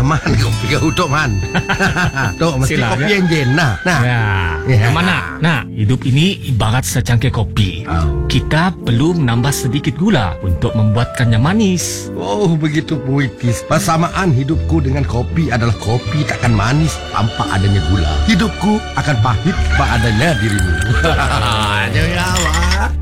Man kopi kau Tok Man. Tok mesti Sila, kopi ya? enjin nah. Yang mana? Nah, hidup ini ibarat secangkir kopi. Kita perlu menambah sedikit gula untuk membuatkannya manis. Oh, begitu puitis. Persamaan hidupku dengan kopi adalah kopi takkan manis tanpa adanya gula. Hidupku akan pahit tanpa adanya dirimu. Jangan awak.